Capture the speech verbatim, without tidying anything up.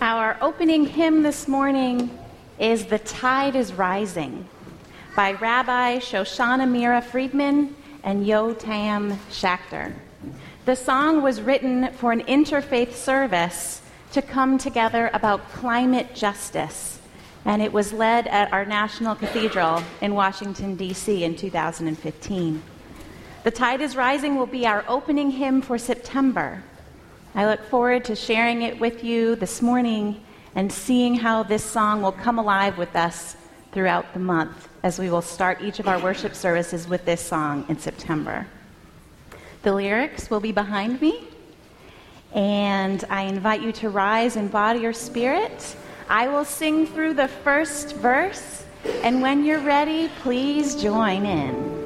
Our opening hymn this morning is "The Tide is Rising" by Rabbi Shoshana Mira Friedman and Yotam Schachter. The song was written for an interfaith service to come together about climate justice, and it was led at our National Cathedral in Washington, D C in two thousand fifteen. "The Tide is Rising" will be our opening hymn for September. I look forward to sharing it with you this morning and seeing how this song will come alive with us throughout the month as we will start each of our worship services with this song in September. The lyrics will be behind me, and I invite you to rise in body or spirit. I will sing through the first verse, and when you're ready, please join in.